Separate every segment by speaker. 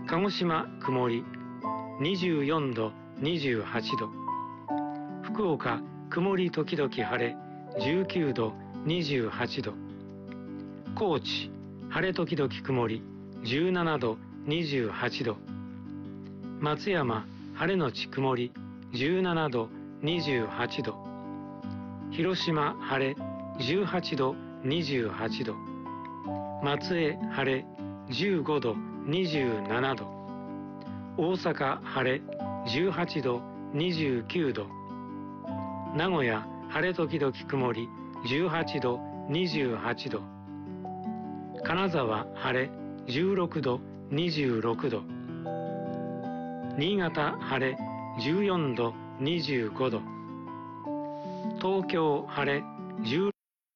Speaker 1: 鹿児島曇り24度28度、福岡曇り時々晴れ19度28度、高知晴れ時々曇り17度28度、松山晴れのち曇り17度28度、広島晴れ18度28度、松江晴れ15度27度、大阪晴れ18度29度、名古屋晴れ時々曇り18度28度、金沢晴れ16度26度、新潟晴れ14度25度、東京晴れ16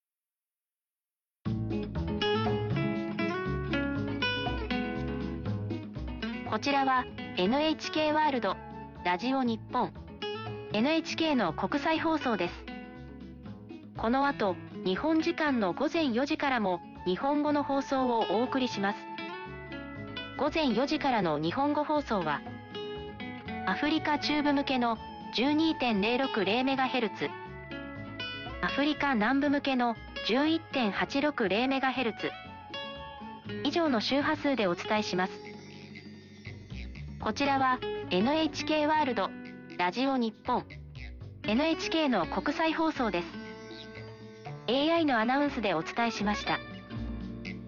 Speaker 2: こちらは NHK ワールドラジオ日本 NHK の国際放送です。この後、日本時間の午前4時からも日本語の放送をお送りします。午前4時からの日本語放送は、アフリカ中部向けの 12.060MHz、アフリカ南部向けの 11.860MHz 以上の周波数でお伝えします。こちらは NHK ワールドラジオ日本 NHK の国際放送です。AI のアナウンスでお伝えしました。